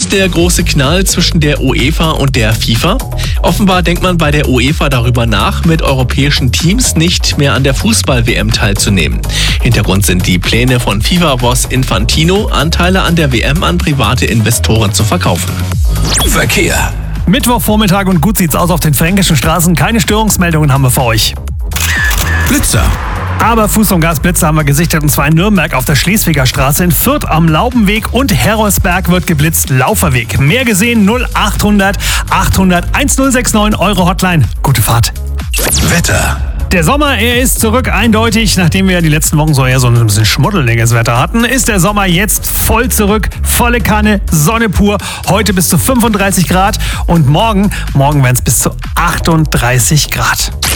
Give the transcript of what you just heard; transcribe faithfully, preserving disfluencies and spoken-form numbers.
Kommt der große Knall zwischen der UEFA und der FIFA? Offenbar denkt man bei der UEFA darüber nach, mit europäischen Teams nicht mehr an der Fußball-W M teilzunehmen. Hintergrund sind die Pläne von FIFA-Boss Infantino, Anteile an der W M an private Investoren zu verkaufen. Verkehr. Mittwochvormittag und gut sieht's aus auf den fränkischen Straßen. Keine Störungsmeldungen haben wir für euch. Blitzer. Aber Fuß- und Gasblitze haben wir gesichtet, und zwar in Nürnberg auf der Schleswiger Straße, in Fürth am Laubenweg und Heroldsberg wird geblitzt, Lauferweg. Mehr gesehen null achthundert achthundert1069, eure Hotline. Gute Fahrt. Wetter. Der Sommer, er ist zurück, eindeutig. Nachdem wir ja die letzten Wochen so eher so ein bisschen schmuddeliges Wetter hatten, ist der Sommer jetzt voll zurück. Volle Kanne, Sonne pur. Heute bis zu fünfunddreißig Grad und morgen, morgen werden es bis zu achtunddreißig Grad.